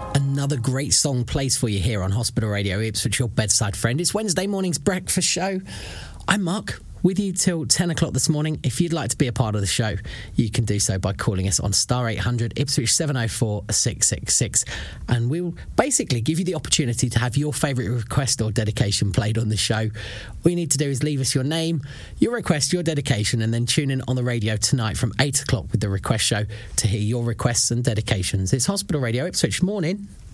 Another great song plays for you here on Hospital Radio Ipswich, your bedside friend. It's Wednesday morning's breakfast show. I'm Mark, with you till 10 o'clock this morning. If you'd like to be a part of the show, you can do so by calling us on star 800 Ipswich 704 666, and we'll basically give you the opportunity to have your favourite request or dedication played on the show. All you need to do is leave us your name, your request, your dedication, and then tune in on the radio tonight from 8 o'clock with the request show to hear your requests and dedications. It's Hospital Radio Ipswich. Morning.